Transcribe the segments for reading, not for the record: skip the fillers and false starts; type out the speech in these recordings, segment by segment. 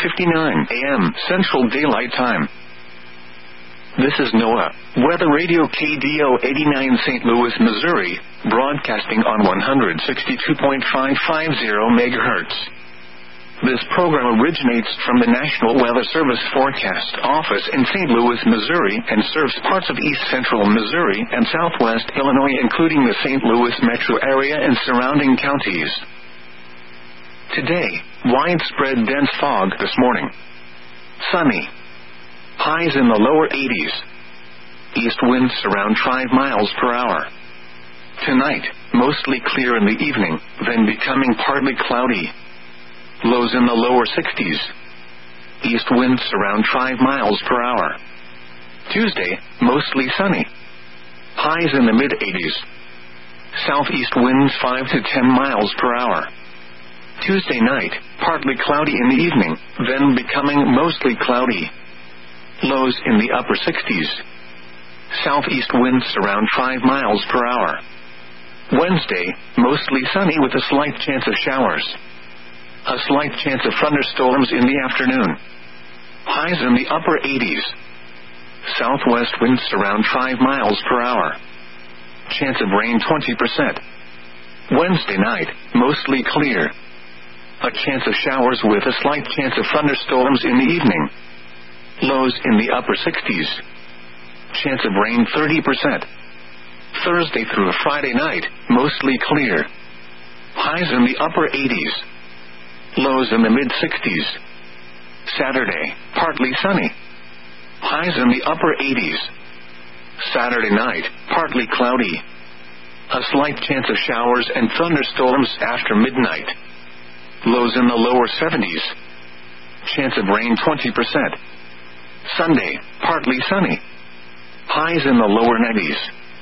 9:59 a.m. Central Daylight Time. This is NOAA Weather Radio KDO 89 St. Louis, Missouri, broadcasting on 162.550 MHz. This program originates from the National Weather Service Forecast Office in St. Louis, Missouri, and serves parts of east central Missouri and southwest Illinois, including the St. Louis metro area and surrounding counties. Today, widespread dense fog this morning. Sunny. Highs in the lower 80s. East winds around 5 miles per hour. Tonight, mostly clear in the evening, then becoming partly cloudy. Lows in the lower 60s. East winds around 5 miles per hour. Tuesday, mostly sunny. Highs in the mid-80s. Southeast winds 5 to 10 miles per hour. Tuesday night, partly cloudy in the evening, then becoming mostly cloudy. Lows in the upper 60s. Southeast winds around 5 miles per hour. Wednesday, mostly sunny with a slight chance of showers. A slight chance of thunderstorms in the afternoon. Highs in the upper 80s. Southwest winds around 5 miles per hour. Chance of rain 20%. Wednesday night, mostly clear. A chance of showers with a slight chance of thunderstorms in the evening. Lows in the upper 60s. Chance of rain 30%. Thursday through Friday night, mostly clear. Highs in the upper 80s. Lows in the mid-60s. Saturday, partly sunny. Highs in the upper 80s. Saturday night, partly cloudy. A slight chance of showers and thunderstorms after midnight. Lows in the lower 70s. Chance of rain 20%. Sunday, partly sunny. Highs in the lower 90s.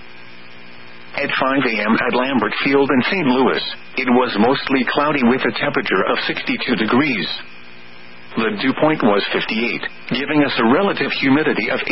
At 5 a.m. at Lambert Field in St. Louis, it was mostly cloudy with a temperature of 62 degrees. The dew point was 58, giving us a relative humidity of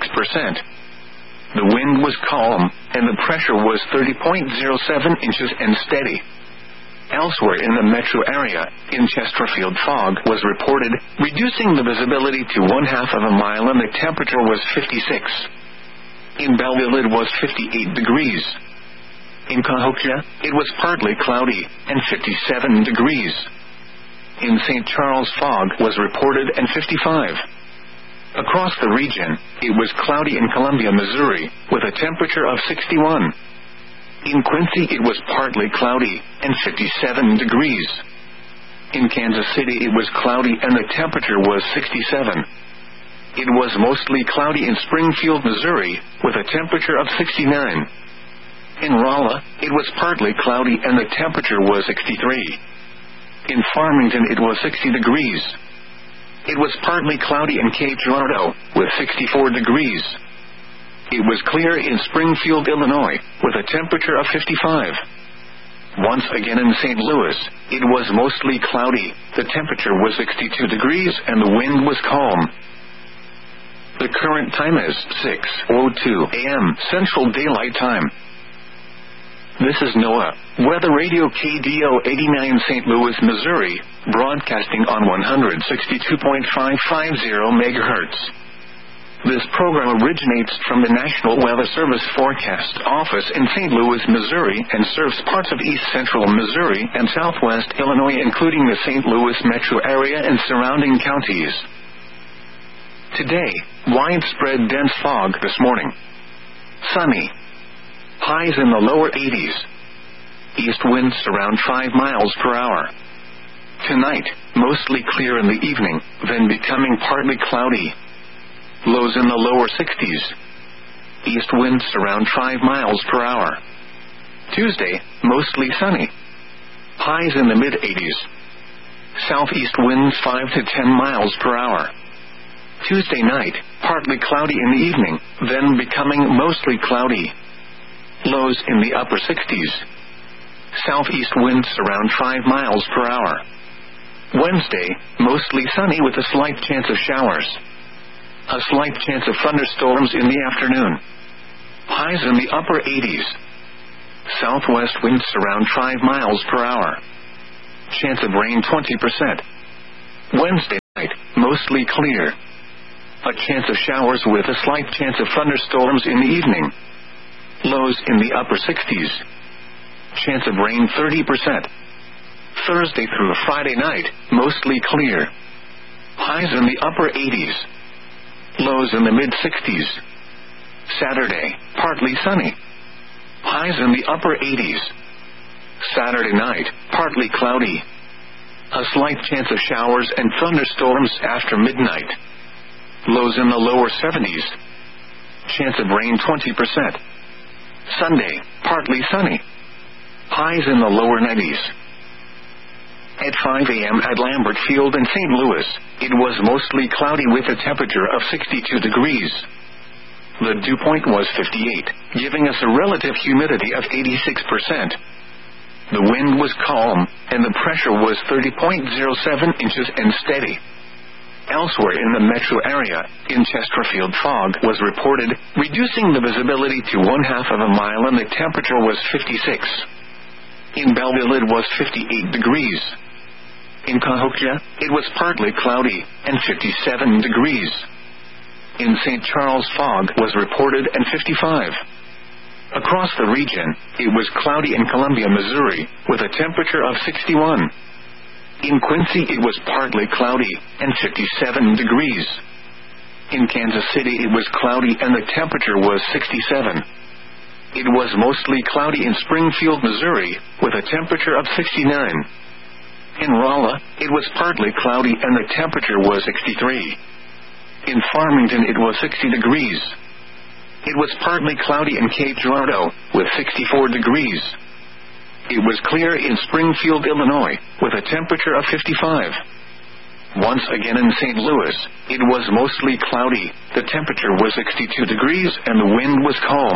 86%. The wind was calm, and the pressure was 30.07 inches and steady. Elsewhere in the metro area, in Chesterfield, fog was reported, reducing the visibility to 1/2 of a mile, and the temperature was 56. In Belleville, it was 58 degrees. In Cahokia, it was partly cloudy, and 57 degrees. In St. Charles, fog was reported, and 55. Across the region, it was cloudy in Columbia, Missouri, with a temperature of 61. In Quincy, it was partly cloudy, and 57 degrees. In Kansas City, it was cloudy, and the temperature was 67. It was mostly cloudy in Springfield, Missouri, with a temperature of 69. In Rolla, it was partly cloudy, and the temperature was 63. In Farmington, it was 60 degrees. It was partly cloudy in Cape Girardeau, with 64 degrees. It was clear in Springfield, Illinois, with a temperature of 55. Once again in St. Louis, it was mostly cloudy, the temperature was 62 degrees, and the wind was calm. The current time is 6:02 a.m. Central Daylight Time. This is NOAA Weather Radio KDO 89 St. Louis, Missouri, broadcasting on 162.550 MHz. This program originates from the National Weather Service Forecast Office in St. Louis, Missouri, and serves parts of east central Missouri and southwest Illinois, including the St. Louis metro area and surrounding counties. Today, widespread dense fog this morning. Sunny. Highs in the lower 80s. East winds around 5 miles per hour. Tonight, mostly clear in the evening, then becoming partly cloudy. Lows in the lower 60s. East winds around 5 miles per hour. Tuesday, mostly sunny. Highs in the mid-80s. Southeast winds 5 to 10 miles per hour. Tuesday night, partly cloudy in the evening, then becoming mostly cloudy. Lows in the upper 60s. Southeast winds around 5 miles per hour. Wednesday, mostly sunny with a slight chance of showers. A slight chance of thunderstorms in the afternoon. Highs in the upper 80s. Southwest winds around 5 miles per hour. Chance of rain 20%. Wednesday night, mostly clear. A chance of showers with a slight chance of thunderstorms in the evening. Lows in the upper 60s. Chance of rain 30%. Thursday through Friday night, mostly clear. Highs in the upper 80s. Lows in the mid-60s. Saturday, partly sunny. Highs in the upper 80s. Saturday night, partly cloudy. A slight chance of showers and thunderstorms after midnight. Lows in the lower 70s. Chance of rain 20%. Sunday, partly sunny. Highs in the lower 90s. At 5 a.m. at Lambert Field in St. Louis, it was mostly cloudy with a temperature of 62 degrees. The dew point was 58, giving us a relative humidity of 86%. The wind was calm, and the pressure was 30.07 inches and steady. Elsewhere in the metro area, in Chesterfield fog was reported, reducing the visibility to 1/2 of a mile, and the temperature was 56. In Belleville it was 58 degrees. In Cahokia, it was partly cloudy, and 57 degrees. In St. Charles fog was reported and 55. Across the region, it was cloudy in Columbia, Missouri, with a temperature of 61. In Quincy it was partly cloudy, and 57 degrees. In Kansas City it was cloudy and the temperature was 67. It was mostly cloudy in Springfield, Missouri, with a temperature of 69. In Rolla, it was partly cloudy and the temperature was 63. In Farmington it was 60 degrees. It was partly cloudy in Cape Girardeau, with 64 degrees. It was clear in Springfield, Illinois, with a temperature of 55. Once again in St. Louis, it was mostly cloudy, the temperature was 62 degrees and the wind was calm.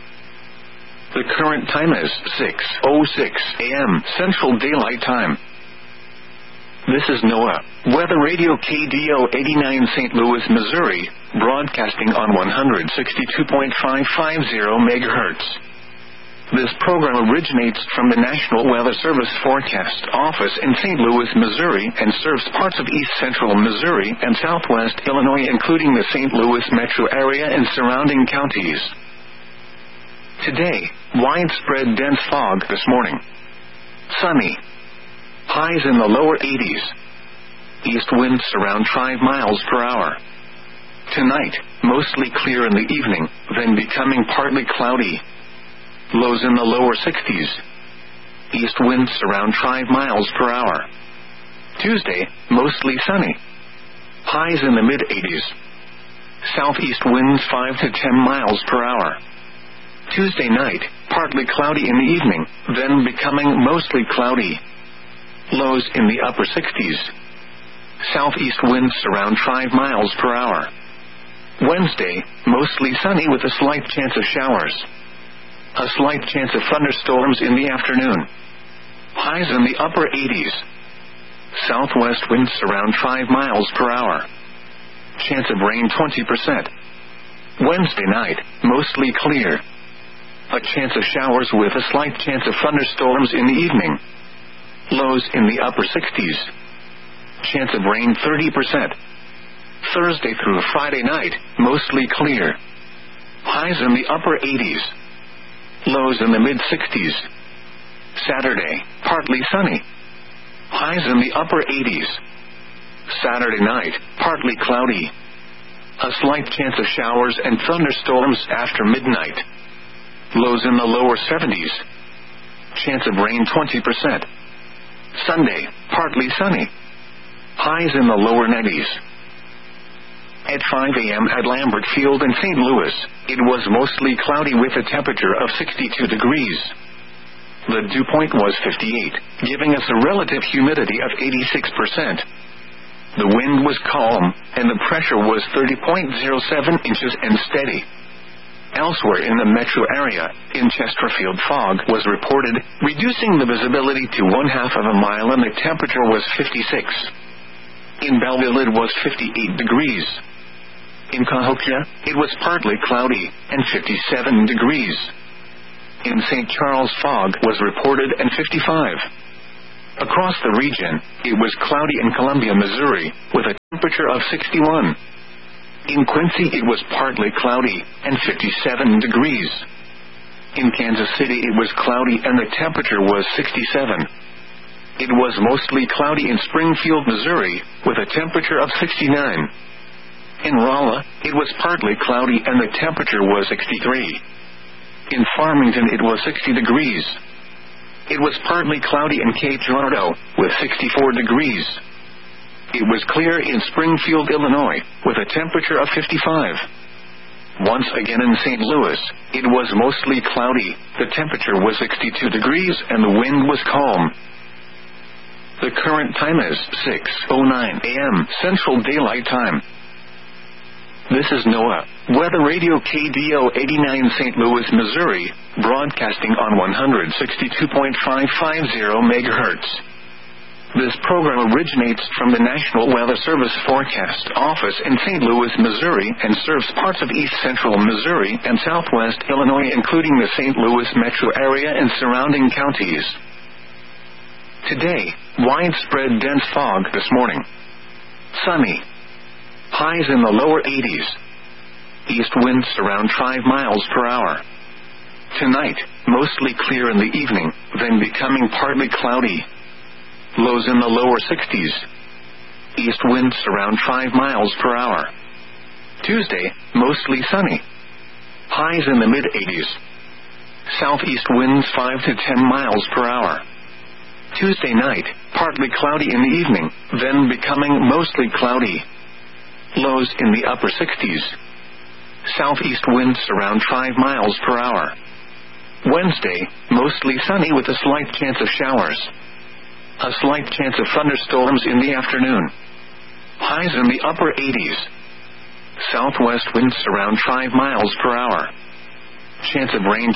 The current time is 6:06 a.m. Central Daylight Time. This is NOAA, Weather Radio KDO 89 St. Louis, Missouri, broadcasting on 162.550 MHz. This program originates from the National Weather Service Forecast Office in St. Louis, Missouri, and serves parts of east central Missouri and southwest Illinois, including the St. Louis metro area and surrounding counties. Today, widespread dense fog this morning. Sunny. Highs in the lower 80s. East winds around 5 miles per hour. Tonight, mostly clear in the evening, then becoming partly cloudy. Lows in the lower 60s. East winds around 5 miles per hour. Tuesday, mostly sunny. Highs in the mid-80s. Southeast winds 5 to 10 miles per hour. Tuesday night, partly cloudy in the evening, then becoming mostly cloudy. Lows in the upper 60s. Southeast winds around 5 miles per hour. Wednesday, mostly sunny with a slight chance of showers. A slight chance of thunderstorms in the afternoon. Highs in the upper 80s. Southwest winds around 5 miles per hour. Chance of rain 20%. Wednesday night, mostly clear. A chance of showers with a slight chance of thunderstorms in the evening. Lows in the upper 60s. Chance of rain 30%. Thursday through Friday night, mostly clear. Highs in the upper 80s. Lows in the mid-60s. Saturday, partly sunny. Highs in the upper 80s. Saturday night, partly cloudy. A slight chance of showers and thunderstorms after midnight. Lows in the lower 70s. Chance of rain 20%. Sunday, partly sunny. Highs in the lower 90s. At 5 a.m. at Lambert Field in St. Louis, it was mostly cloudy with a temperature of 62 degrees. The dew point was 58, giving us a relative humidity of 86%. The wind was calm, and the pressure was 30.07 inches and steady. Elsewhere in the metro area, in Chesterfield fog was reported, reducing the visibility to 1/2 of a mile, and the temperature was 56. In Belleville it was 58 degrees. In Cahokia, it was partly cloudy, and 57 degrees. In St. Charles fog was reported and 55. Across the region, it was cloudy in Columbia, Missouri, with a temperature of 61. In Quincy, it was partly cloudy, and 57 degrees. In Kansas City, it was cloudy and the temperature was 67. It was mostly cloudy in Springfield, Missouri, with a temperature of 69. In Rolla, it was partly cloudy and the temperature was 63. In Farmington, it was 60 degrees. It was partly cloudy in Cape Girardeau, with 64 degrees. It was clear in Springfield, Illinois, with a temperature of 55. Once again in St. Louis, it was mostly cloudy, the temperature was 62 degrees and the wind was calm. The current time is 6:09 a.m. Central Daylight Time. This is NOAA, Weather Radio KDO 89 St. Louis, Missouri, broadcasting on 162.550 MHz. This program originates from the National Weather Service Forecast Office in St. Louis, Missouri, and serves parts of east central Missouri and southwest Illinois, including the St. Louis metro area and surrounding counties. Today, widespread dense fog this morning. Sunny. Highs in the lower 80s. East winds around 5 miles per hour. Tonight, mostly clear in the evening, then becoming partly cloudy. Lows in the lower 60s. East winds around 5 miles per hour. Tuesday, mostly sunny. Highs in the mid-80s. Southeast winds 5 to 10 miles per hour. Tuesday night, partly cloudy in the evening, then becoming mostly cloudy. Lows in the upper 60s. Southeast winds around 5 miles per hour. Wednesday, mostly sunny with a slight chance of showers. A slight chance of thunderstorms in the afternoon. Highs in the upper 80s. Southwest winds around 5 miles per hour. Chance of rain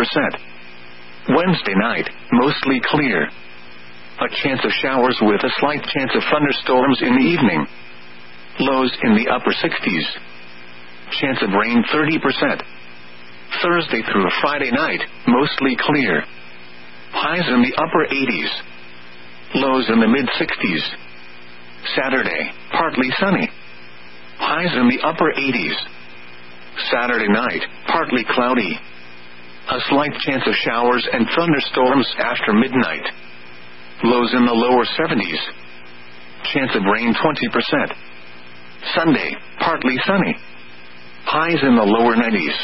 20%. Wednesday night, mostly clear. A chance of showers with a slight chance of thunderstorms in the evening. Lows in the upper 60s. Chance of rain 30%. Thursday through Friday night, mostly clear. Highs in the upper 80s. Lows in the mid-60s. Saturday, partly sunny. Highs in the upper 80s. Saturday night, partly cloudy. A slight chance of showers and thunderstorms after midnight. Lows in the lower 70s. Chance of rain 20%. Sunday, partly sunny. Highs in the lower 90s.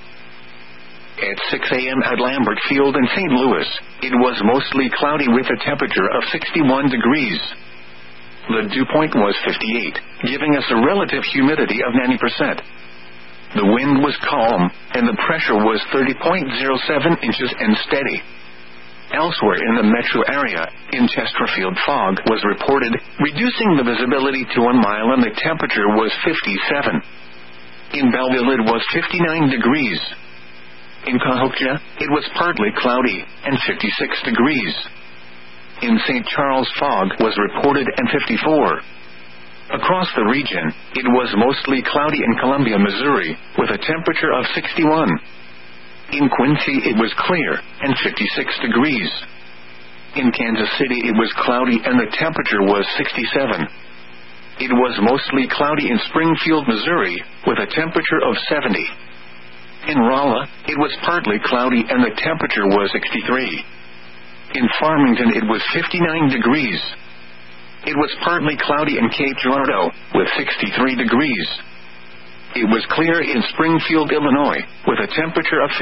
At 6 a.m. at Lambert Field in St. Louis, it was mostly cloudy with a temperature of 61 degrees. The dew point was 58, giving us a relative humidity of 90%. The wind was calm, and the pressure was 30.07 inches and steady. Elsewhere in the metro area, in Chesterfield, fog was reported, reducing the visibility to 1 mile, and the temperature was 57. In Belleville, it was 59 degrees. In Cahokia, it was partly cloudy, and 56 degrees. In St. Charles, fog was reported, and 54. Across the region, it was mostly cloudy in Columbia, Missouri, with a temperature of 61. In Quincy, it was clear, and 56 degrees. In Kansas City, it was cloudy, and the temperature was 67. It was mostly cloudy in Springfield, Missouri, with a temperature of 70. In Rolla, it was partly cloudy and the temperature was 63. In Farmington, it was 59 degrees. It was partly cloudy in Cape Girardeau, with 63 degrees. It was clear in Springfield, Illinois, with a temperature of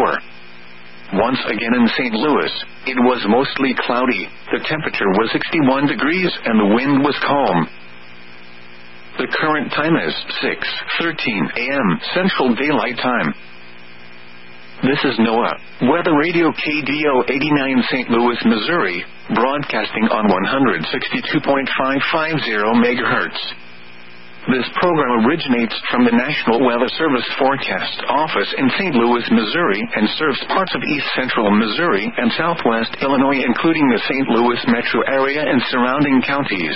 54. Once again in St. Louis, it was mostly cloudy, the temperature was 61 degrees and the wind was calm. The current time is 6:13 a.m. Central Daylight Time. This is NOAA, Weather Radio KDO 89 St. Louis, Missouri, broadcasting on 162.550 MHz. This program originates from the National Weather Service Forecast Office in St. Louis, Missouri, and serves parts of east central Missouri and southwest Illinois, including the St. Louis metro area and surrounding counties.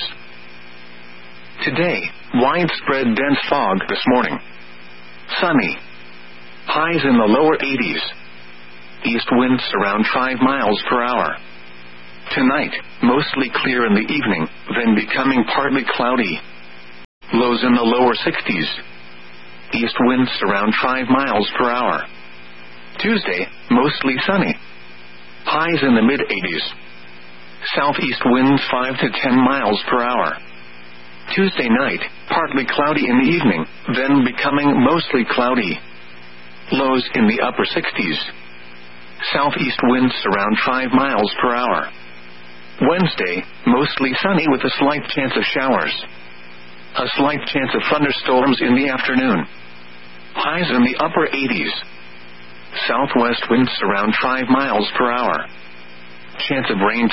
Today, widespread dense fog this morning. Sunny. Highs in the lower 80s. East winds around 5 miles per hour. Tonight, mostly clear in the evening, then becoming partly cloudy. Lows in the lower 60s. East winds around 5 miles per hour. Tuesday, mostly sunny. Highs in the mid-80s. Southeast winds 5 to 10 miles per hour. Tuesday night, partly cloudy in the evening, then becoming mostly cloudy. Lows in the upper 60s. Southeast winds around 5 miles per hour. Wednesday, mostly sunny with a slight chance of showers. A slight chance of thunderstorms in the afternoon. Highs in the upper 80s. Southwest winds around 5 miles per hour. Chance of rain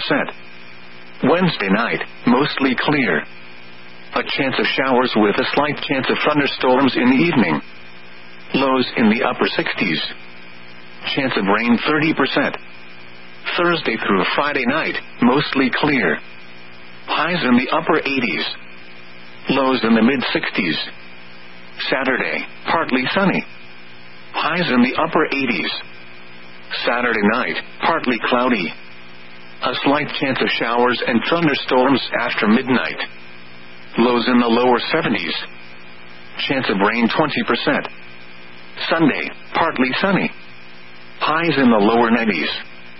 20%. Wednesday night, mostly clear. A chance of showers with a slight chance of thunderstorms in the evening. Lows in the upper 60s. Chance of rain 30%. Thursday through Friday night, mostly clear. Highs in the upper 80s. Lows in the mid-60s. Saturday, partly sunny. Highs in the upper 80s. Saturday night, partly cloudy. A slight chance of showers and thunderstorms after midnight. Lows in the lower 70s. Chance of rain 20%. Sunday, partly sunny. Highs in the lower 90s.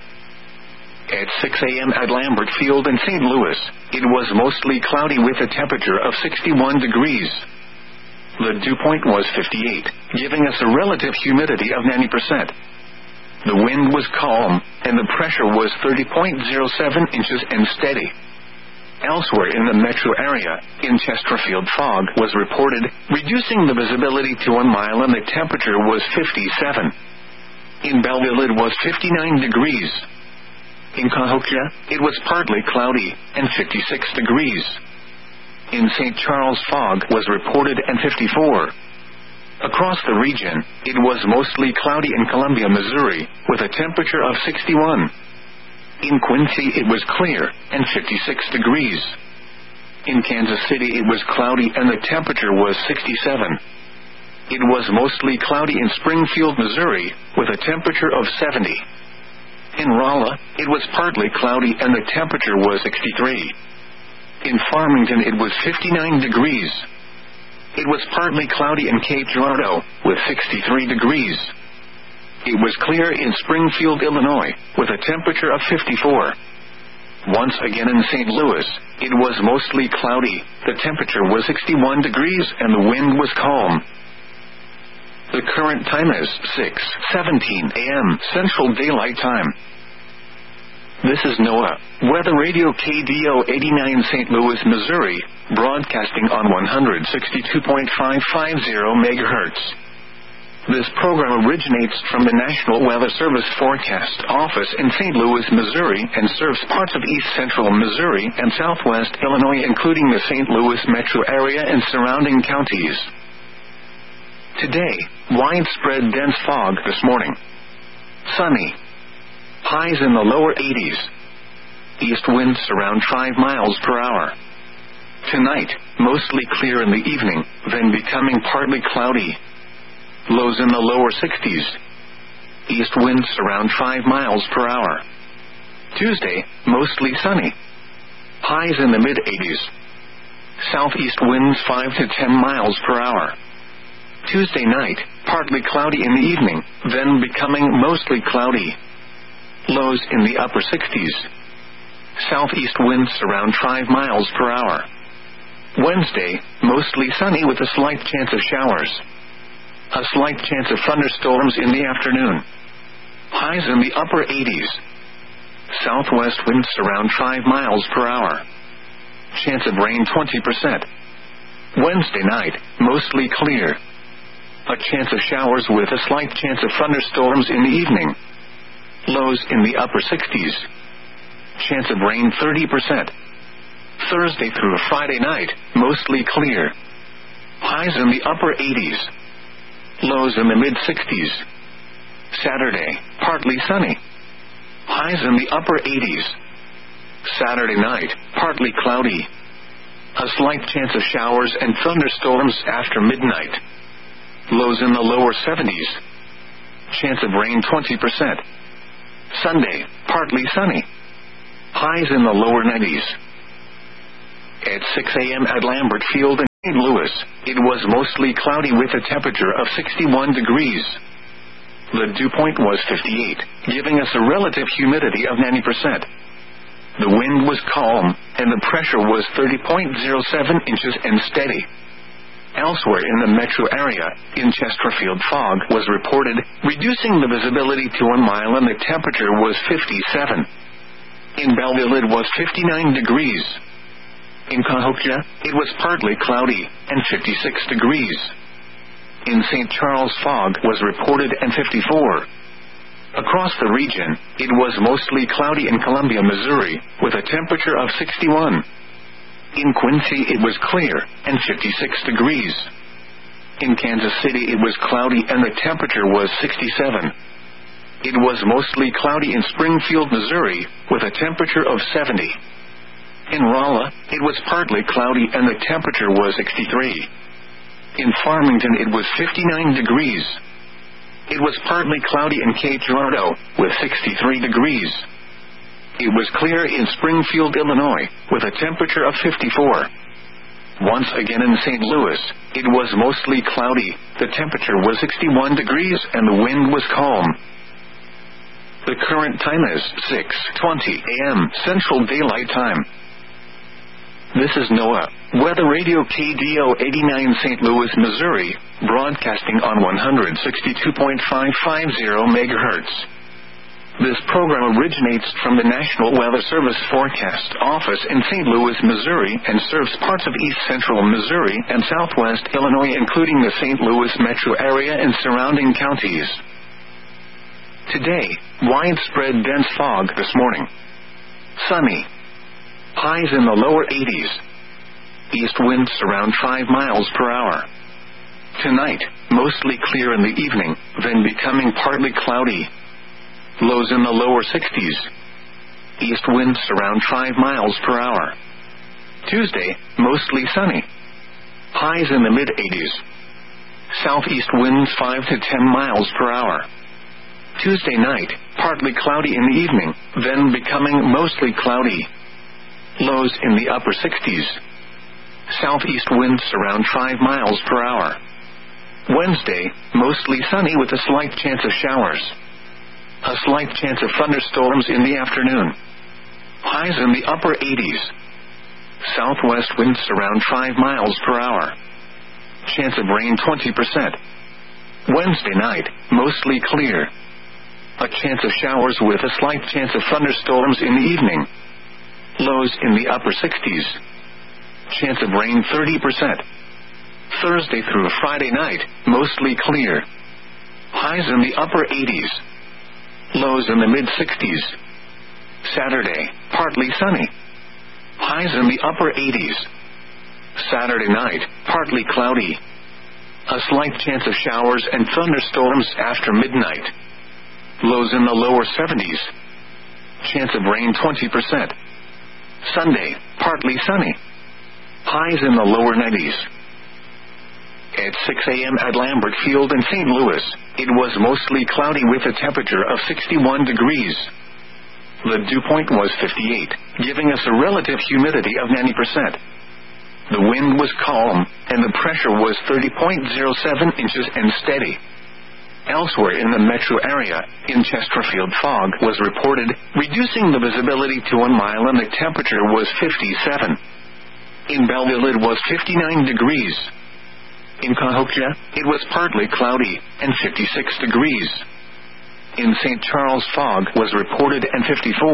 At 6 a.m. at Lambert Field in St. Louis, it was mostly cloudy with a temperature of 61 degrees. The dew point was 58, giving us a relative humidity of 90%. The wind was calm, and the pressure was 30.07 inches and steady. Elsewhere in the metro area, in Chesterfield fog was reported, reducing the visibility to 1 mile, and the temperature was 57. In Belleville it was 59 degrees. In Cahokia, it was partly cloudy, and 56 degrees. In St. Charles fog was reported and 54. Across the region, it was mostly cloudy in Columbia, Missouri, with a temperature of 61. In Quincy it was clear, and 56 degrees. In Kansas City it was cloudy and the temperature was 67. It was mostly cloudy in Springfield, Missouri, with a temperature of 70. In Rolla, it was partly cloudy and the temperature was 63. In Farmington it was 59 degrees. It was partly cloudy in Cape Girardeau, with 63 degrees. It was clear in Springfield, Illinois, with a temperature of 54. Once again in St. Louis, it was mostly cloudy, the temperature was 61 degrees and the wind was calm. The current time is 6:17 a.m. Central Daylight Time. This is NOAA, Weather Radio KDO 89 St. Louis, Missouri, broadcasting on 162.550 MHz. This program originates from the National Weather Service Forecast Office in St. Louis, Missouri, and serves parts of east central Missouri and southwest Illinois, including the St. Louis metro area and surrounding counties. Today, widespread dense fog this morning. Sunny. Highs in the lower 80s. East winds around 5 miles per hour. Tonight, mostly clear in the evening, then becoming partly cloudy. Lows in the lower 60s. East winds around 5 miles per hour. Tuesday, mostly sunny. Highs in the mid-80s. Southeast winds 5 to 10 miles per hour. Tuesday night, partly cloudy in the evening, then becoming mostly cloudy. Lows in the upper 60s. Southeast winds around 5 miles per hour. Wednesday, mostly sunny with a slight chance of showers. A slight chance of thunderstorms in the afternoon. Highs in the upper 80s. Southwest winds around 5 miles per hour. Chance of rain 20%. Wednesday night, mostly clear. A chance of showers with a slight chance of thunderstorms in the evening. Lows in the upper 60s. Chance of rain 30%. Thursday through Friday night, mostly clear. Highs in the upper 80s. Lows in the mid-60s. Saturday, partly sunny. Highs in the upper 80s. Saturday night, partly cloudy. A slight chance of showers and thunderstorms after midnight. Lows in the lower 70s. Chance of rain 20%. Sunday, partly sunny. highs in the lower 90s. At 6 a.m. at Lambert Field in St. Louis, it was mostly cloudy with a temperature of 61 degrees. The dew point was 58, giving us a relative humidity of 90%. The wind was calm, and the pressure was 30.07 inches and steady. Elsewhere in the metro area, in Chesterfield, fog was reported, reducing the visibility to 1 mile, and the temperature was 57. In Belleville, it was 59 degrees. In Cahokia, it was partly cloudy, and 56 degrees. In St. Charles, fog was reported, and 54. Across the region, it was mostly cloudy in Columbia, Missouri, with a temperature of 61. In Quincy, it was clear, and 56 degrees. In Kansas City, it was cloudy, and the temperature was 67. It was mostly cloudy in Springfield, Missouri, with a temperature of 70. In Rolla, it was partly cloudy, and the temperature was 63. In Farmington, it was 59 degrees. It was partly cloudy in Cape Girardeau, with 63 degrees. It was clear in Springfield, Illinois, with a temperature of 54. Once again in St. Louis, it was mostly cloudy, the temperature was 61 degrees, and the wind was calm. The current time is 6:20 a.m. Central Daylight Time. This is NOAA, Weather Radio KDO 89 St. Louis, Missouri, broadcasting on 162.550 MHz. This program originates from the National Weather Service Forecast Office in St. Louis, Missouri, and serves parts of east central Missouri and southwest Illinois, including the St. Louis metro area and surrounding counties. Today, widespread dense fog this morning. Sunny. Highs in the lower 80s. East winds around 5 miles per hour. Tonight, mostly clear in the evening, then becoming partly cloudy. Lows in the lower 60s. East winds around 5 miles per hour. Tuesday, mostly sunny. Highs in the mid-80s. Southeast winds 5 to 10 miles per hour. Tuesday night, partly cloudy in the evening, then becoming mostly cloudy. Lows in the upper 60s. Southeast winds around 5 miles per hour. Wednesday, mostly sunny with a slight chance of showers. A slight chance of thunderstorms in the afternoon. Highs in the upper 80s. Southwest winds around 5 miles per hour. Chance of rain 20%. Wednesday night, mostly clear. A chance of showers with a slight chance of thunderstorms in the evening. Lows in the upper 60s. Chance of rain 30%. Thursday through Friday night, mostly clear. Highs in the upper 80s. Lows in the mid-60s. Saturday, partly sunny. Highs in the upper 80s. Saturday night, partly cloudy. A slight chance of showers and thunderstorms after midnight. Lows in the lower 70s. Chance of rain 20%. Sunday, partly sunny. Highs in the lower 90s. At 6 a.m. at Lambert Field in St. Louis, it was mostly cloudy with a temperature of 61 degrees. The dew point was 58, giving us a relative humidity of 90%. The wind was calm, and the pressure was 30.07 inches and steady. Elsewhere in the metro area, in Chesterfield, fog was reported, reducing the visibility to 1 mile, and the temperature was 57. In Belleville, it was 59 degrees. In Cahokia, it was partly cloudy, and 56 degrees. In St. Charles, fog was reported, and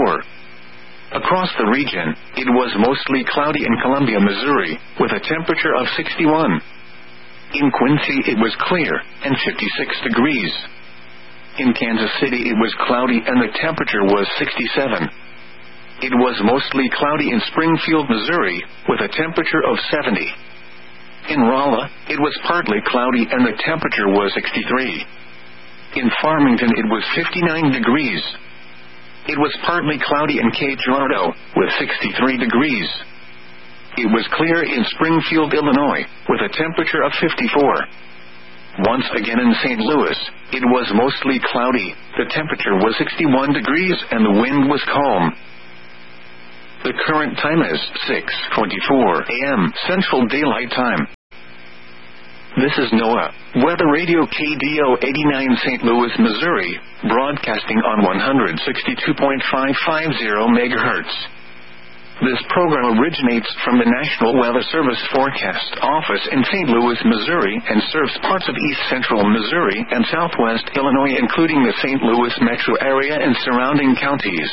54. Across the region, it was mostly cloudy in Columbia, Missouri, with a temperature of 61. In Quincy, it was clear, and 56 degrees. In Kansas City, it was cloudy, and the temperature was 67. It was mostly cloudy in Springfield, Missouri, with a temperature of 70. In Rolla, it was partly cloudy, and the temperature was 63. In Farmington, it was 59 degrees. It was partly cloudy in Cape Girardeau, with 63 degrees. It was clear in Springfield, Illinois, with a temperature of 54. Once again in St. Louis, it was mostly cloudy, the temperature was 61 degrees, and the wind was calm. The current time is 6:24 a.m. Central Daylight Time. This is NOAA Weather Radio KDO 89 St. Louis, Missouri, broadcasting on 162.550 MHz. This program originates from the National Weather Service Forecast Office in St. Louis, Missouri, and serves parts of east central Missouri and southwest Illinois, including the St. Louis metro area and surrounding counties.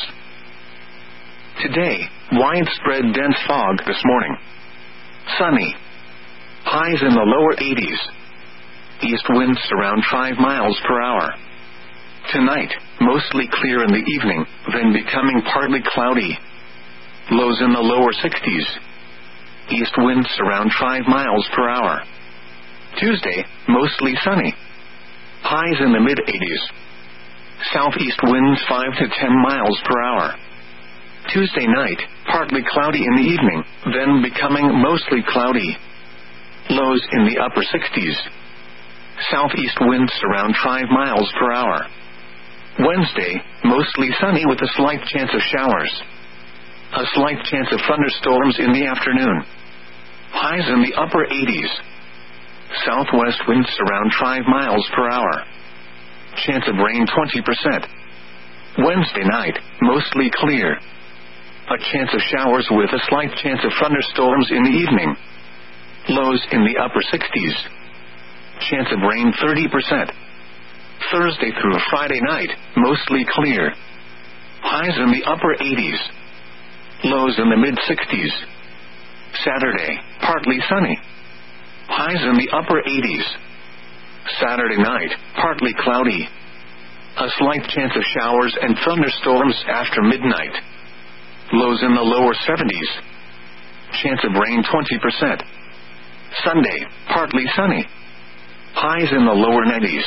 Today, widespread dense fog this morning. Sunny. Highs in the lower 80s. East winds around 5 miles per hour. Tonight, mostly clear in the evening, then becoming partly cloudy. Lows in the lower 60s. East winds around 5 miles per hour. Tuesday, mostly sunny. Highs in the mid-80s. Southeast winds 5 to 10 miles per hour. Tuesday night, partly cloudy in the evening, then becoming mostly cloudy. Lows in the upper 60s. Southeast winds around 5 miles per hour. Wednesday, mostly sunny with a slight chance of showers. A slight chance of thunderstorms in the afternoon. Highs in the upper 80s. Southwest winds around 5 miles per hour. Chance of rain 20%. Wednesday night, mostly clear. A chance of showers with a slight chance of thunderstorms in the evening. Lows in the upper 60s. Chance of rain 30%. Thursday through Friday night, mostly clear. Highs in the upper 80s. Lows in the mid-60s. Saturday, partly sunny. Highs in the upper 80s. Saturday night, partly cloudy. A slight chance of showers and thunderstorms after midnight. Lows in the lower 70s. Chance of rain 20%. Sunday, partly sunny. Highs in the lower 90s.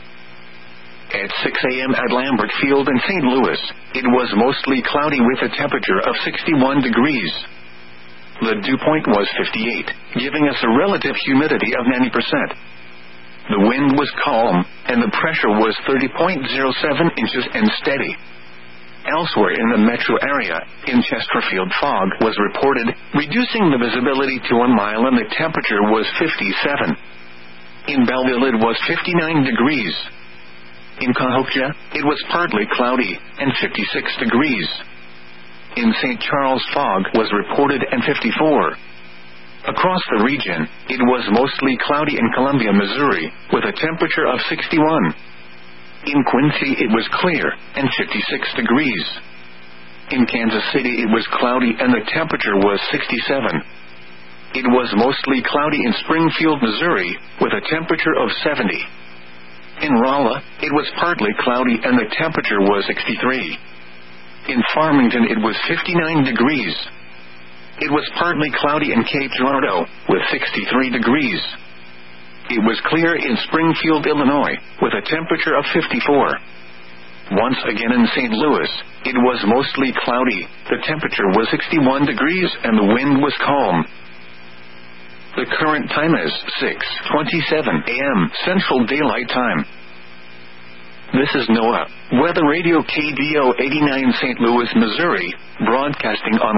At 6 a.m. at Lambert Field in St. Louis, it was mostly cloudy with a temperature of 61 degrees. The dew point was 58, giving us a relative humidity of 90%. The wind was calm, and the pressure was 30.07 inches and steady. Elsewhere in the metro area, in Chesterfield, fog was reported, reducing the visibility to 1 mile, and the temperature was 57. In Belleville, it was 59 degrees. In Cahokia, it was partly cloudy, and 56 degrees. In St. Charles, fog was reported and 54. Across the region, it was mostly cloudy in Columbia, Missouri, with a temperature of 61. In Quincy, it was clear, and 56 degrees. In Kansas City, it was cloudy, and the temperature was 67. It was mostly cloudy in Springfield, Missouri, with a temperature of 70. In Rolla, it was partly cloudy, and the temperature was 63. In Farmington, it was 59 degrees. It was partly cloudy in Cape Girardeau, with 63 degrees. It was clear in Springfield, Illinois, with a temperature of 54. Once again in St. Louis, it was mostly cloudy, the temperature was 61 degrees, and the wind was calm. The current time is 6:27 a.m. Central Daylight Time. This is NOAA Weather Radio KDO 89 St. Louis, Missouri, broadcasting on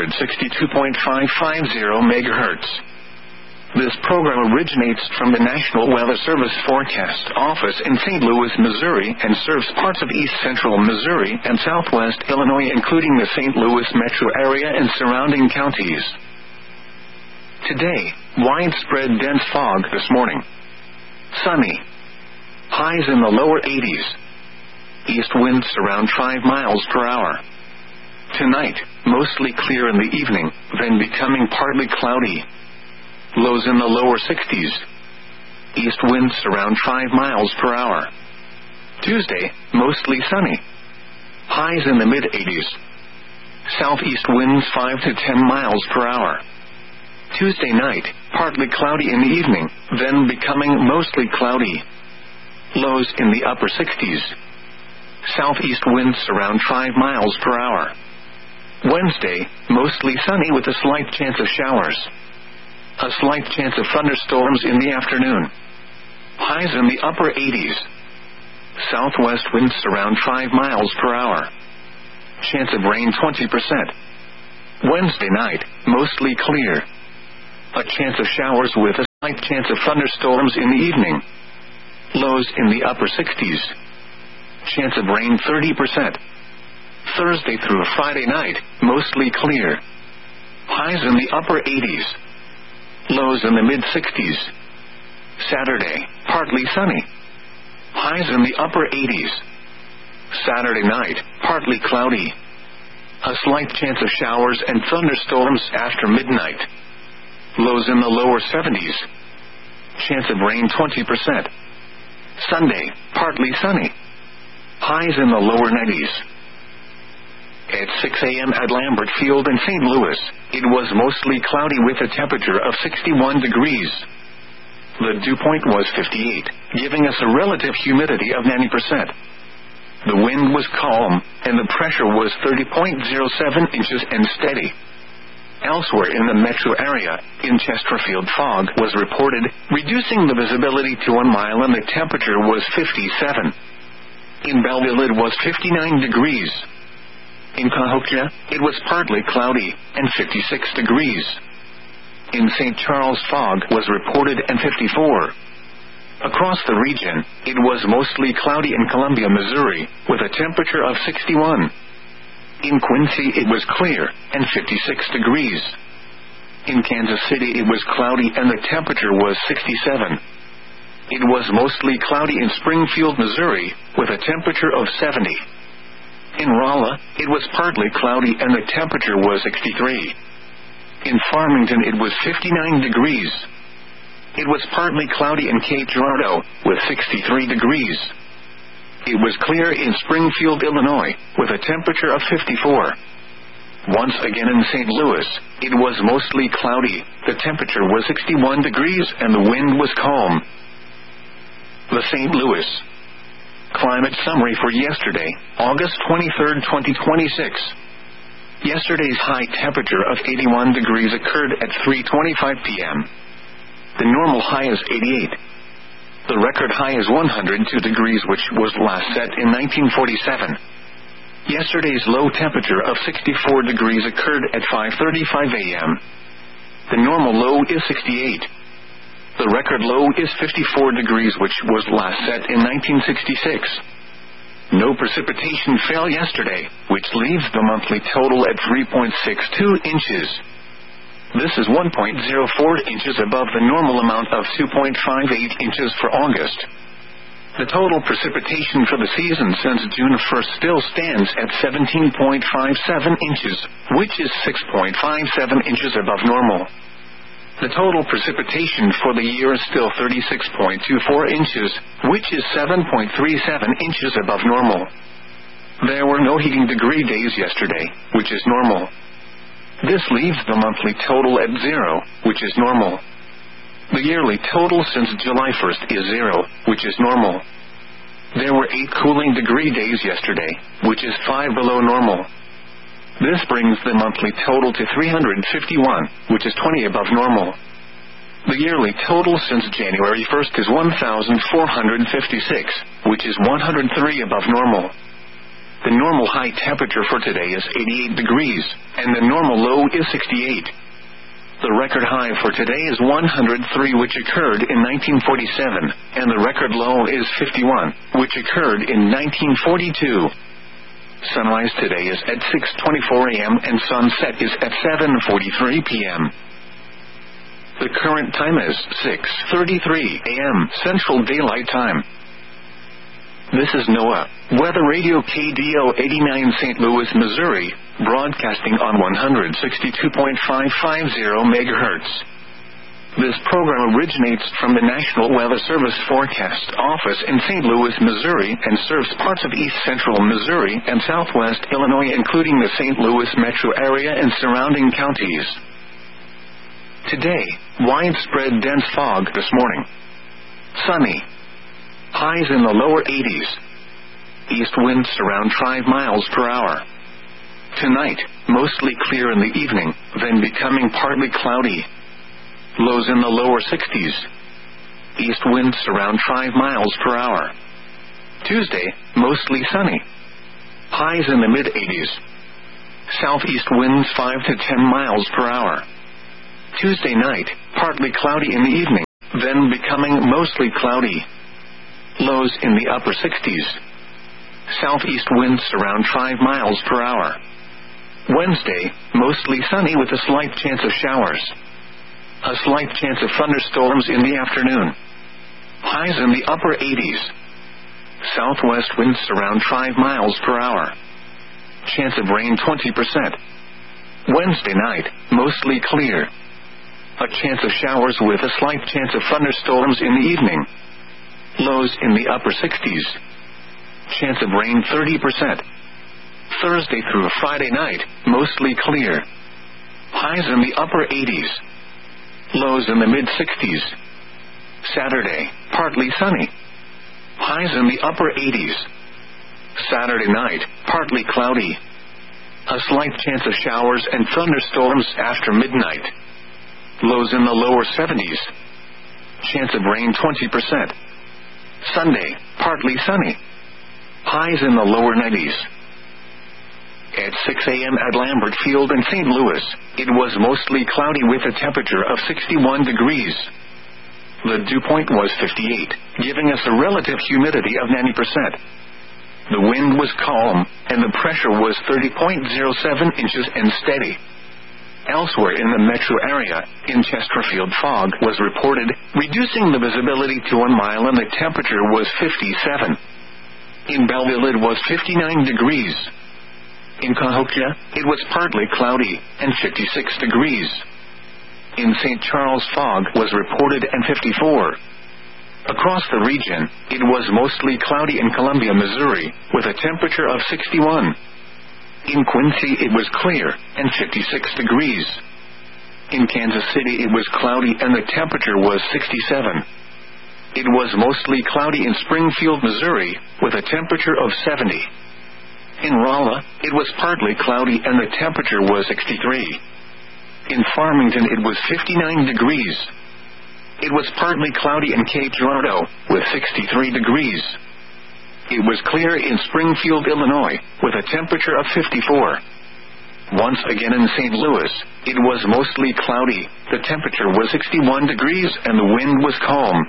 162.550 MHz. This program originates from the National Weather Service Forecast Office in St. Louis, Missouri, and serves parts of east central Missouri and southwest Illinois, including the St. Louis metro area and surrounding counties. Today, widespread dense fog this morning. Sunny. Highs in the lower 80s. East winds around 5 miles per hour. Tonight, mostly clear in the evening, then becoming partly cloudy. Lows in the lower 60s. East winds around 5 miles per hour. Tuesday, mostly sunny. Highs in the mid-80s. Southeast winds 5 to 10 miles per hour. Tuesday night, partly cloudy in the evening, then becoming mostly cloudy. Lows in the upper 60s. Southeast winds around 5 miles per hour. Wednesday, mostly sunny with a slight chance of showers. A slight chance of thunderstorms in the afternoon. Highs in the upper 80s. Southwest winds around 5 miles per hour. Chance of rain 20%. Wednesday night, mostly clear. A chance of showers with a slight chance of thunderstorms in the evening. Lows in the upper 60s. Chance of rain 30%. Thursday through Friday night, mostly clear. Highs in the upper 80s. Lows in the mid-60s. Saturday, partly sunny. Highs in the upper 80s. Saturday night, partly cloudy. A slight chance of showers and thunderstorms after midnight. Lows in the lower 70s. Chance of rain 20%. Sunday, partly sunny. Highs in the lower 90s. At 6 a.m. at Lambert Field in St. Louis, it was mostly cloudy with a temperature of 61 degrees. The dew point was 58, giving us a relative humidity of 90%. The wind was calm, and the pressure was 30.07 inches and steady. Elsewhere in the metro area, in Chesterfield fog was reported, reducing the visibility to 1 mile, and the temperature was 57. In Belleville it was 59 degrees. In Cahokia, it was partly cloudy, and 56 degrees. In St. Charles fog was reported and 54. Across the region, it was mostly cloudy in Columbia, Missouri, with a temperature of 61. In Quincy it was clear, and 56 degrees. In Kansas City it was cloudy and the temperature was 67. It was mostly cloudy in Springfield, Missouri, with a temperature of 70. In Rolla, it was partly cloudy and the temperature was 63. In Farmington it was 59 degrees. It was partly cloudy in Cape Girardeau, with 63 degrees. It was clear in Springfield, Illinois, with a temperature of 54. Once again in St. Louis, it was mostly cloudy, the temperature was 61 degrees and the wind was calm. The St. Louis Climate Summary for yesterday, August 23, 2026. Yesterday's high temperature of 81 degrees occurred at 3:25 p.m. The normal high is 88. The record high is 102 degrees, which was last set in 1947. Yesterday's low temperature of 64 degrees occurred at 5:35 a.m. The normal low is 68. The record low is 54 degrees, which was last set in 1966. No precipitation fell yesterday, which leaves the monthly total at 3.62 inches. This is 1.04 inches above the normal amount of 2.58 inches for August. The total precipitation for the season since June 1st still stands at 17.57 inches, which is 6.57 inches above normal. The total precipitation for the year is still 36.24 inches, which is 7.37 inches above normal. There were no heating degree days yesterday, which is normal. This leaves the monthly total at 0, which is normal. The yearly total since July 1st is 0, which is normal. There were 8 cooling degree days yesterday, which is 5 below normal. This brings the monthly total to 351, which is 20 above normal. The yearly total since January 1st is 1,456, which is 103 above normal. The normal high temperature for today is 88 degrees, and the normal low is 68. The record high for today is 103, which occurred in 1947, and the record low is 51, which occurred in 1942. Sunrise today is at 6:24 a.m. and sunset is at 7:43 p.m. The current time is 6:33 a.m. Central Daylight Time. This is NOAA, Weather Radio KDO 89 St. Louis, Missouri, broadcasting on 162.550 MHz. This program originates from the National Weather Service Forecast Office in St. Louis, Missouri, and serves parts of east central Missouri and southwest Illinois, including the St. Louis metro area and surrounding counties. Today, widespread dense fog this morning. Sunny. Highs in the lower 80s. East winds around 5 miles per hour. Tonight, mostly clear in the evening, then becoming partly cloudy. Lows in the lower 60s. East winds around 5 miles per hour. Tuesday, mostly sunny. Highs in the mid-80s. Southeast winds 5 to 10 miles per hour. Tuesday night, partly cloudy in the evening, then becoming mostly cloudy. Lows in the upper 60s. Southeast winds around 5 miles per hour. Wednesday, mostly sunny with a slight chance of showers. A slight chance of thunderstorms in the afternoon. Highs in the upper 80s. Southwest winds around 5 miles per hour. Chance of rain 20%. Wednesday night, mostly clear. A chance of showers with a slight chance of thunderstorms in the evening. Lows in the upper 60s. Chance of rain 30%. Thursday through Friday night, mostly clear. Highs in the upper 80s. Lows in the mid-60s. Saturday, partly sunny. Highs in the upper 80s. Saturday night, partly cloudy. A slight chance of showers and thunderstorms after midnight. Lows in the lower 70s. Chance of rain 20%. Sunday, partly sunny. Highs in the lower 90s. At 6 a.m. at Lambert Field in St. Louis, it was mostly cloudy with a temperature of 61 degrees. The dew point was 58, giving us a relative humidity of 90%. The wind was calm, and the pressure was 30.07 inches and steady. Elsewhere in the metro area, in Chesterfield fog was reported, reducing the visibility to 1 mile, and the temperature was 57. In Belleville it was 59 degrees. In Cahokia, it was partly cloudy, and 56 degrees. In St. Charles fog was reported and 54. Across the region, it was mostly cloudy in Columbia, Missouri, with a temperature of 61. In Quincy it was clear, and 56 degrees. In Kansas City it was cloudy and the temperature was 67. It was mostly cloudy in Springfield, Missouri, with a temperature of 70. In Rolla, it was partly cloudy and the temperature was 63. In Farmington it was 59 degrees. It was partly cloudy in Cape Girardeau, with 63 degrees. It was clear in Springfield, Illinois, with a temperature of 54. Once again in St. Louis, it was mostly cloudy, the temperature was 61 degrees and the wind was calm.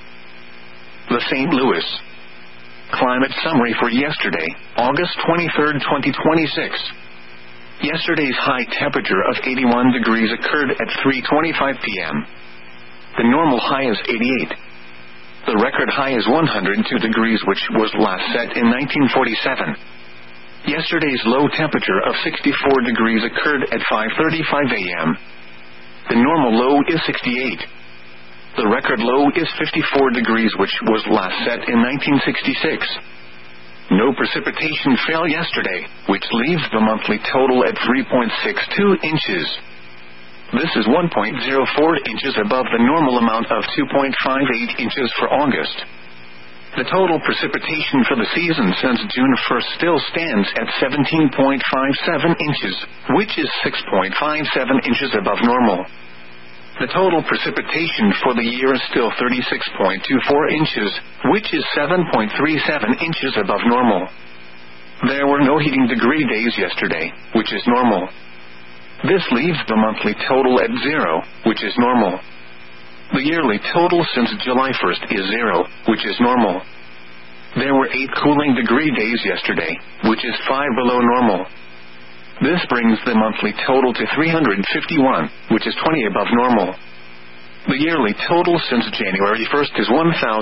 The St. Louis Climate Summary for yesterday, August 23, 2026. Yesterday's high temperature of 81 degrees occurred at 3:25 p.m. The normal high is 88. The record high is 102 degrees, which was last set in 1947. Yesterday's low temperature of 64 degrees occurred at 5:35 a.m. The normal low is 68. The record low is 54 degrees, which was last set in 1966. No precipitation fell yesterday, which leaves the monthly total at 3.62 inches. This is 1.04 inches above the normal amount of 2.58 inches for August. The total precipitation for the season since June 1st still stands at 17.57 inches, which is 6.57 inches above normal. The total precipitation for the year is still 36.24 inches, which is 7.37 inches above normal. There were no heating degree days yesterday, which is normal. This leaves the monthly total at 0, which is normal. The yearly total since July 1st is 0, which is normal. There were 8 cooling degree days yesterday, which is 5 below normal. This brings the monthly total to 351, which is 20 above normal. The yearly total since January 1st is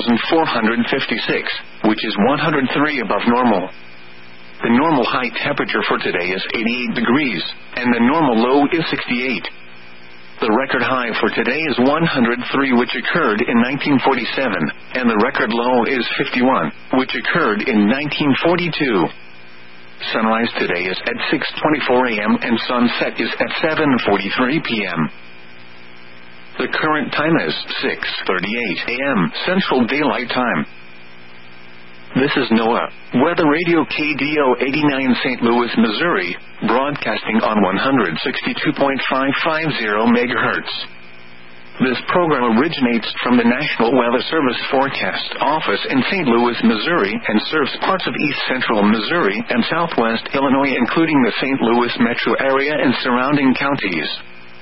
1,456, which is 103 above normal. The normal high temperature for today is 88 degrees, and the normal low is 68. The record high for today is 103, which occurred in 1947, and the record low is 51, which occurred in 1942. Sunrise today is at 6:24 a.m. and sunset is at 7:43 p.m. The current time is 6:38 a.m. Central Daylight Time. This is NOAA, Weather Radio KDO 89 St. Louis, Missouri, broadcasting on 162.550 MHz. This program originates from the National Weather Service Forecast Office in St. Louis, Missouri, and serves parts of east central Missouri and southwest Illinois, including the St. Louis metro area and surrounding counties.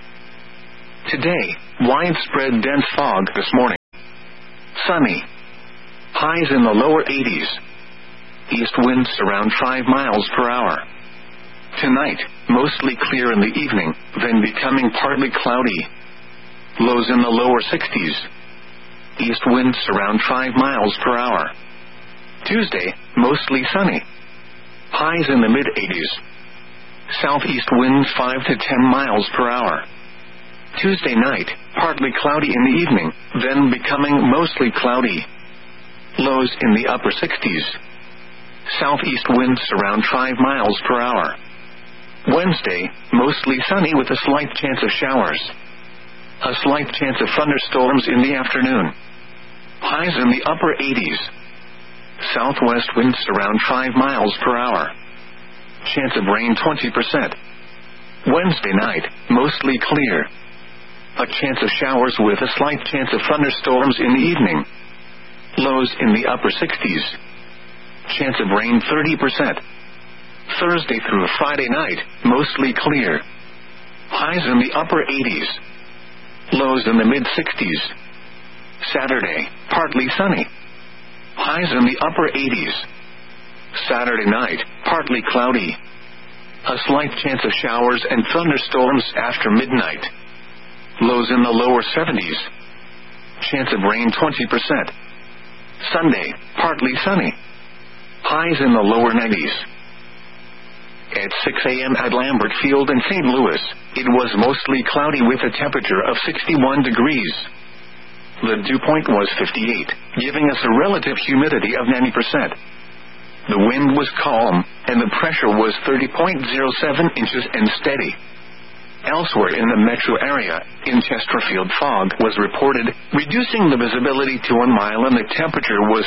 Today, widespread dense fog this morning. Sunny. Highs in the lower 80s. East winds around 5 miles per hour. Tonight, mostly clear in the evening, then becoming partly cloudy. Lows in the lower 60s. East winds around 5 miles per hour. Tuesday, mostly sunny. Highs in the mid-80s. Southeast winds 5 to 10 miles per hour. Tuesday night, partly cloudy in the evening, then becoming mostly cloudy. Lows in the upper 60s. Southeast winds around 5 miles per hour. Wednesday, mostly sunny with a slight chance of showers. A slight chance of thunderstorms in the afternoon. Highs in the upper 80s. Southwest winds around 5 miles per hour. Chance of rain 20%. Wednesday night, mostly clear. A chance of showers with a slight chance of thunderstorms in the evening. Lows in the upper 60s. Chance of rain 30%. Thursday through Friday night, mostly clear. Highs in the upper 80s. Lows in the mid-60s. Saturday, partly sunny. Highs in the upper 80s. Saturday night, partly cloudy. A slight chance of showers and thunderstorms after midnight. Lows in the lower 70s. Chance of rain 20%. Sunday, partly sunny. Highs in the lower 90s. At 6 a.m. at Lambert Field in St. Louis, it was mostly cloudy with a temperature of 61 degrees. The dew point was 58, giving us a relative humidity of 90%. The wind was calm, and the pressure was 30.07 inches and steady. Elsewhere in the metro area, in Chesterfield fog was reported, reducing the visibility to 1 mile, and the temperature was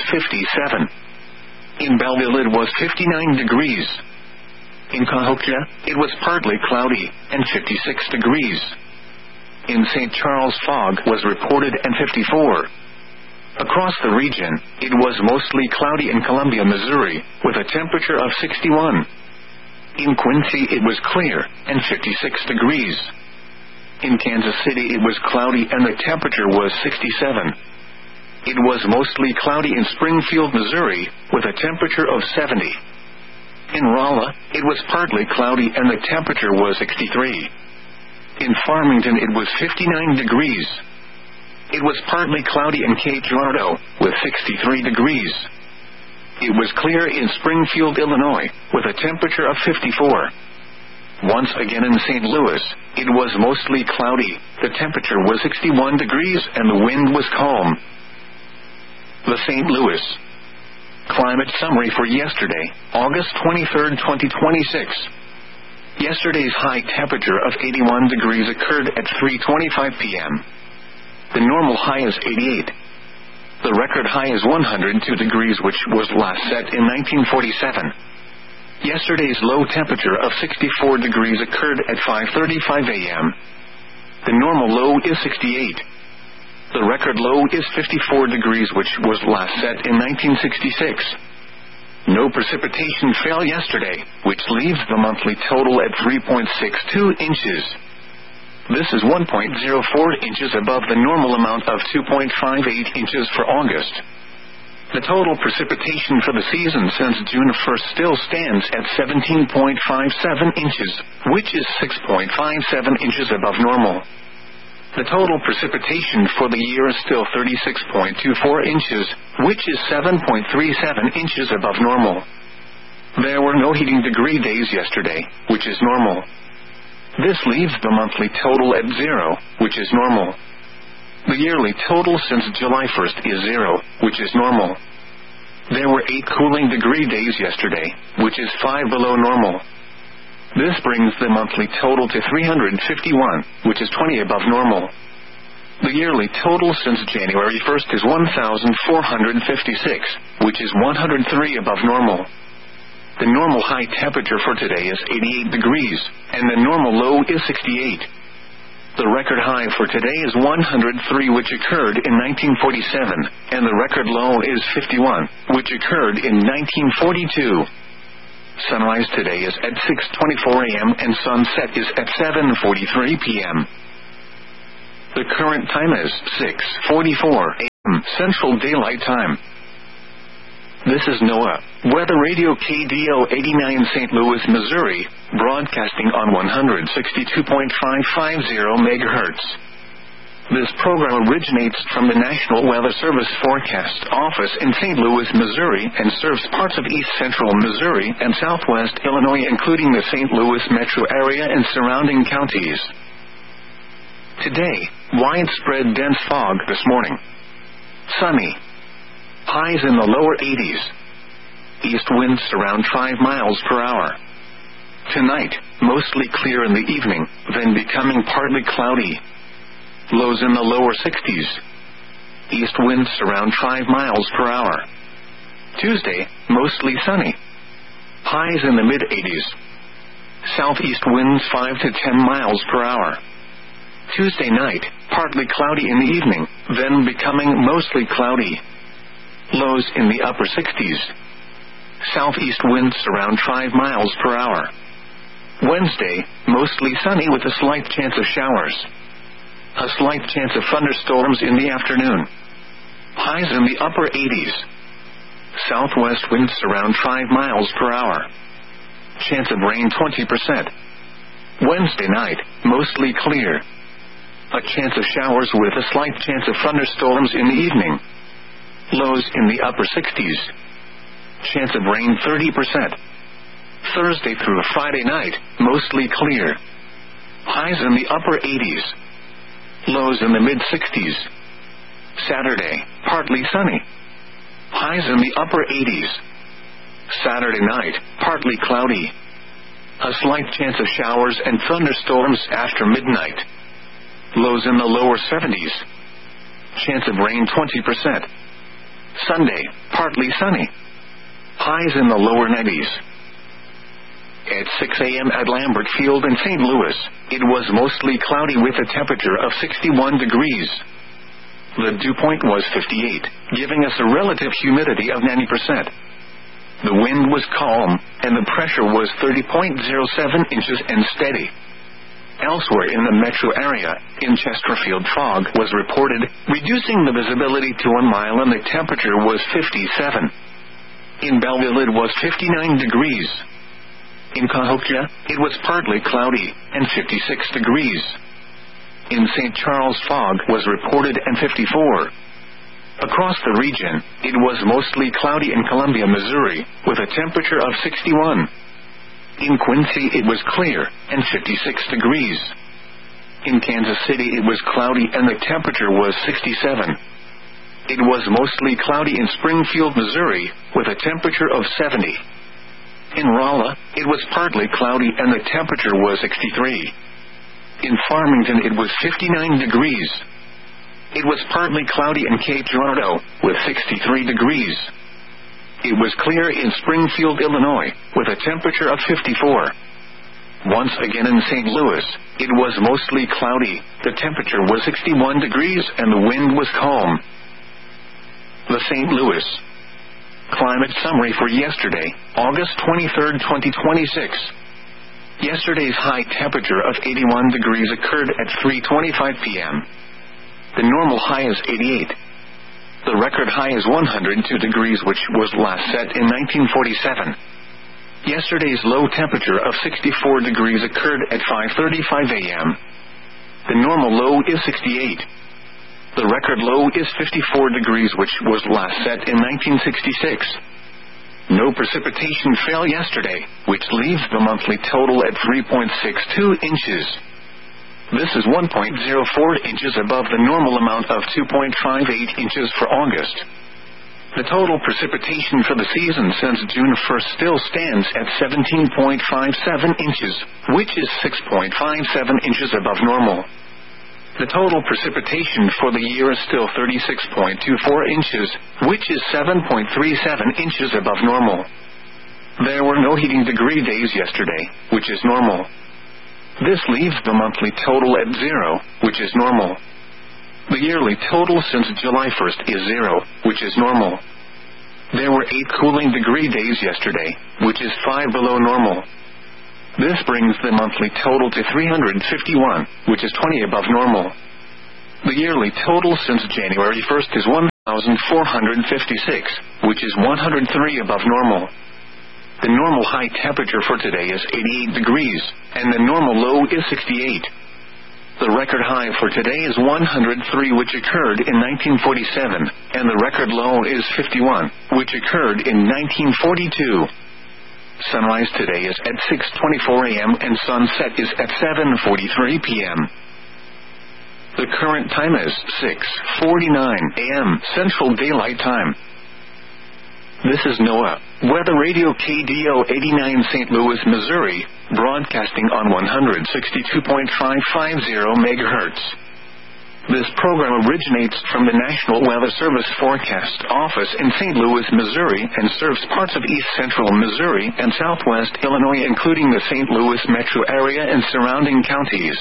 57. In Belleville it was 59 degrees. In Cahokia, it was partly cloudy, and 56 degrees. In St. Charles fog was reported and 54. Across the region, it was mostly cloudy in Columbia, Missouri, with a temperature of 61. In Quincy it was clear, and 56 degrees. In Kansas City it was cloudy and the temperature was 67. It was mostly cloudy in Springfield, Missouri, with a temperature of 70. In Rolla, it was partly cloudy and the temperature was 63. In Farmington it was 59 degrees. It was partly cloudy in Cape Girardeau, with 63 degrees. It was clear in Springfield, Illinois, with a temperature of 54. Once again in St. Louis, it was mostly cloudy, the temperature was 61 degrees and the wind was calm. The St. Louis Climate Summary for yesterday, August 23, 2026. Yesterday's high temperature of 81 degrees occurred at 3:25 p.m. The normal high is 88. The record high is 102 degrees, which was last set in 1947. Yesterday's low temperature of 64 degrees occurred at 5:35 a.m. The normal low is 68. The record low is 54 degrees, which was last set in 1966. No precipitation fell yesterday, which leaves the monthly total at 3.62 inches. This is 1.04 inches above the normal amount of 2.58 inches for August. The total precipitation for the season since June 1st still stands at 17.57 inches, which is 6.57 inches above normal. The total precipitation for the year is still 36.24 inches, which is 7.37 inches above normal. There were no heating degree days yesterday, which is normal. This leaves the monthly total at 0, which is normal. The yearly total since July 1st is 0, which is normal. There were 8 cooling degree days yesterday, which is 5 below normal. This brings the monthly total to 351, which is 20 above normal. The yearly total since January 1st is 1,456, which is 103 above normal. The normal high temperature for today is 88 degrees, and the normal low is 68. The record high for today is 103, which occurred in 1947, and the record low is 51, which occurred in 1942. Sunrise today is at 6:24 a.m. and sunset is at 7:43 p.m. The current time is 6:44 a.m. Central Daylight Time. This is NOAA Weather Radio KDO 89 St. Louis, Missouri, broadcasting on 162.550 MHz. This program originates from the National Weather Service Forecast Office in St. Louis, Missouri, and serves parts of east central Missouri and southwest Illinois, including the St. Louis metro area and surrounding counties. Today, widespread dense fog this morning. Sunny. Highs in the lower 80s. East winds around 5 miles per hour. Tonight, mostly clear in the evening, then becoming partly cloudy. Lows in the lower 60s. East winds around 5 miles per hour. Tuesday, mostly sunny. Highs in the mid-80s. Southeast winds 5 to 10 miles per hour. Tuesday night, partly cloudy in the evening, then becoming mostly cloudy. Lows in the upper 60s. Southeast winds around 5 miles per hour. Wednesday, mostly sunny with a slight chance of showers. A slight chance of thunderstorms in the afternoon. Highs in the upper 80s. Southwest winds around 5 miles per hour. Chance of rain 20%. Wednesday night, mostly clear. A chance of showers with a slight chance of thunderstorms in the evening. Lows in the upper 60s. Chance of rain 30%. Thursday through Friday night, mostly clear. Highs in the upper 80s. Lows in the mid-60s. Saturday, partly sunny. Highs in the upper 80s. Saturday night, partly cloudy. A slight chance of showers and thunderstorms after midnight. Lows in the lower 70s. Chance of rain 20%. Sunday, partly sunny. Highs in the lower 90s. At 6 a.m. at Lambert Field in St. Louis, it was mostly cloudy with a temperature of 61 degrees. The dew point was 58, giving us a relative humidity of 90%. The wind was calm, and the pressure was 30.07 inches and steady. Elsewhere in the metro area, in Chesterfield, fog was reported, reducing the visibility to 1 mile, and the temperature was 57. In Belleville, it was 59 degrees. In Cahokia, it was partly cloudy, and 56 degrees. In St. Charles, fog was reported and 54. Across the region, it was mostly cloudy in Columbia, Missouri, with a temperature of 61. In Quincy, it was clear, and 56 degrees. In Kansas City, it was cloudy, and the temperature was 67. It was mostly cloudy in Springfield, Missouri, with a temperature of 70. In Rolla, it was partly cloudy, and the temperature was 63. In Farmington, it was 59 degrees. It was partly cloudy in Cape Girardeau, with 63 degrees. It was clear in Springfield, Illinois, with a temperature of 54. Once again in St. Louis, it was mostly cloudy, the temperature was 61 degrees, and the wind was calm. The St. Louis climate summary for yesterday, August 23, 2026. Yesterday's high temperature of 81 degrees occurred at 3:25 p.m. The normal high is 88. The record high is 102 degrees, which was last set in 1947. Yesterday's low temperature of 64 degrees occurred at 5:35 a.m. The normal low is 68. The record low is 54 degrees, which was last set in 1966. No precipitation fell yesterday, which leaves the monthly total at 3.62 inches. This is 1.04 inches above the normal amount of 2.58 inches for August. The total precipitation for the season since June 1st still stands at 17.57 inches, which is 6.57 inches above normal. The total precipitation for the year is still 36.24 inches, which is 7.37 inches above normal. There were no heating degree days yesterday, which is normal. This leaves the monthly total at 0, which is normal. The yearly total since July 1st is 0, which is normal. There were 8 cooling degree days yesterday, which is 5 below normal. This brings the monthly total to 351, which is 20 above normal. The yearly total since January 1st is 1,456, which is 103 above normal. The normal high temperature for today is 88 degrees, and the normal low is 68. The record high for today is 103, which occurred in 1947, and the record low is 51, which occurred in 1942. Sunrise today is at 6:24 a.m. and sunset is at 7:43 p.m. The current time is 6:49 a.m. Central Daylight Time. This is NOAA, Weather Radio KDO 89 St. Louis, Missouri, broadcasting on 162.550 MHz. This program originates from the National Weather Service Forecast Office in St. Louis, Missouri, and serves parts of east central Missouri and southwest Illinois, including the St. Louis metro area and surrounding counties.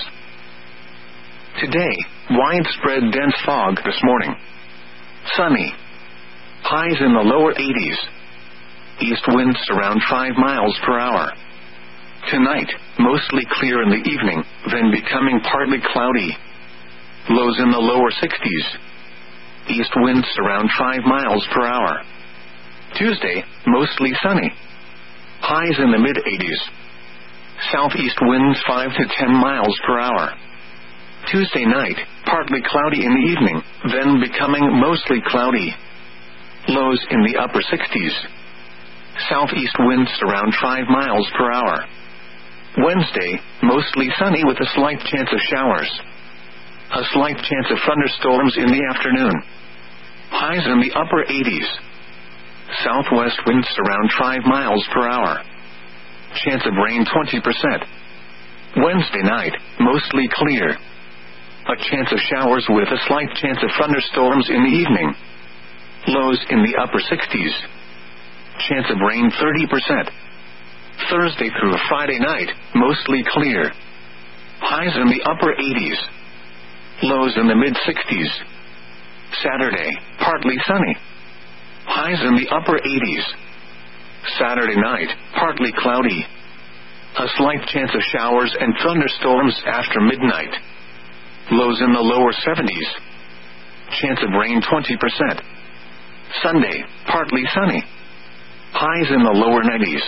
Today, widespread dense fog this morning. Sunny. Highs in the lower 80s. East winds around 5 miles per hour. Tonight, mostly clear in the evening, then becoming partly cloudy. Lows in the lower 60s. East winds around 5 miles per hour. Tuesday, mostly sunny. Highs in the mid-80s. Southeast winds 5 to 10 miles per hour. Tuesday night, partly cloudy in the evening, then becoming mostly cloudy. Lows in the upper 60s. Southeast winds around 5 miles per hour. Wednesday, mostly sunny with a slight chance of showers. A slight chance of thunderstorms in the afternoon. Highs in the upper 80s. Southwest winds around 5 miles per hour. Chance of rain 20%. Wednesday night, mostly clear. A chance of showers with a slight chance of thunderstorms in the evening. Lows in the upper 60s. Chance of rain 30%. Thursday through Friday night, mostly clear. Highs in the upper 80s. Lows in the mid-60s. Saturday, partly sunny. Highs in the upper 80s. Saturday night, partly cloudy. A slight chance of showers and thunderstorms after midnight. Lows in the lower 70s. Chance of rain 20%. Sunday, partly sunny. Highs in the lower 90s.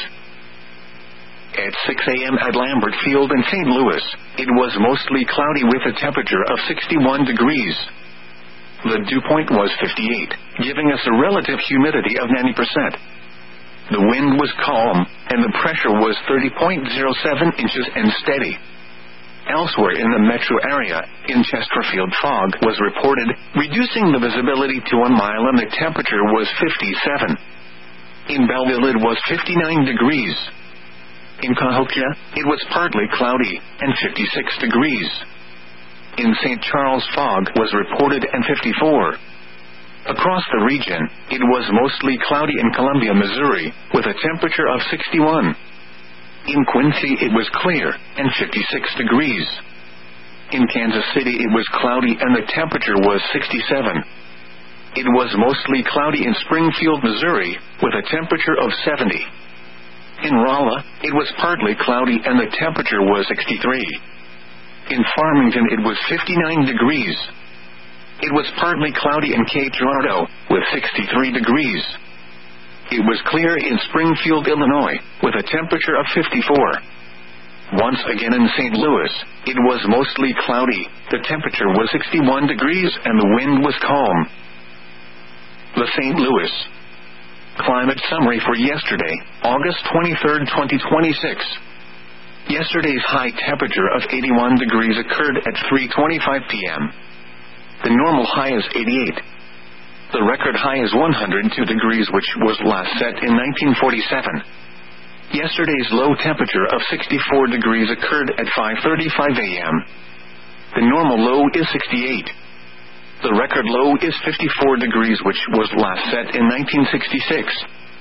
At 6 a.m. at Lambert Field in St. Louis, it was mostly cloudy with a temperature of 61 degrees. The dew point was 58, giving us a relative humidity of 90%. The wind was calm, and the pressure was 30.07 inches and steady. Elsewhere in the metro area, in Chesterfield, fog was reported, reducing the visibility to 1 mile, and the temperature was 57. In Belleville, it was 59 degrees. In Cahokia, it was partly cloudy, and 56 degrees. In St. Charles, fog was reported and 54. Across the region, it was mostly cloudy in Columbia, Missouri, with a temperature of 61. In Quincy, it was clear, and 56 degrees. In Kansas City, it was cloudy, and the temperature was 67. It was mostly cloudy in Springfield, Missouri, with a temperature of 70. In Rolla, it was partly cloudy, and the temperature was 63. In Farmington, it was 59 degrees. It was partly cloudy in Cape Girardeau, with 63 degrees. It was clear in Springfield, Illinois, with a temperature of 54. Once again in St. Louis, it was mostly cloudy, the temperature was 61 degrees, and the wind was calm. The St. Louis climate summary for yesterday, August 23, 2026. Yesterday's high temperature of 81 degrees occurred at 3:25 p.m. The normal high is 88. The record high is 102 degrees, which was last set in 1947. Yesterday's low temperature of 64 degrees occurred at 5:35 a.m. The normal low is 68. The record low is 54 degrees, which was last set in 1966.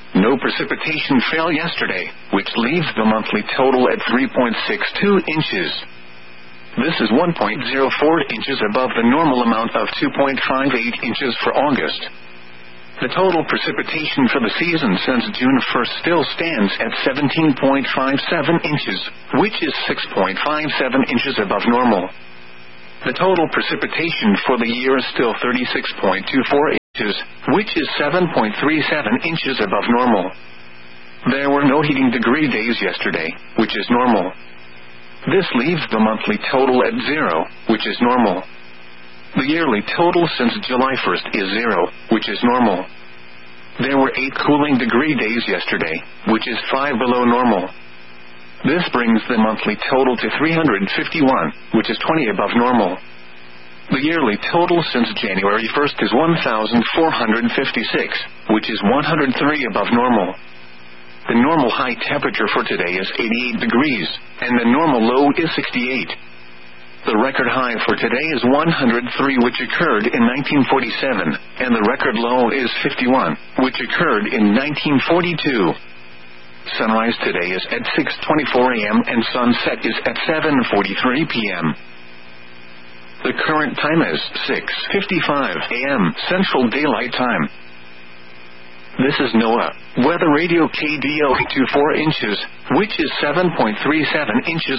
No precipitation fell yesterday, which leaves the monthly total at 3.62 inches. This is 1.04 inches above the normal amount of 2.58 inches for August. The total precipitation for the season since June 1st still stands at 17.57 inches, which is 6.57 inches above normal. The total precipitation for the year is still 36.24 inches, which is 7.37 inches above normal. There were no heating degree days yesterday, which is normal. This leaves the monthly total at 0, which is normal. The yearly total since July 1st is 0, which is normal. There were 8 cooling degree days yesterday, which is 5 below normal. This brings the monthly total to 351, which is 20 above normal. The yearly total since January 1st is 1,456, which is 103 above normal. The normal high temperature for today is 88 degrees, and the normal low is 68. The record high for today is 103, which occurred in 1947, and the record low is 51, which occurred in 1942. Sunrise today is at 6:24 a.m. and sunset is at 7:43 p.m. The current time is 6:55 a.m. Central Daylight Time. This is NOAA Weather Radio KDO 24 inches, which is 7.37 inches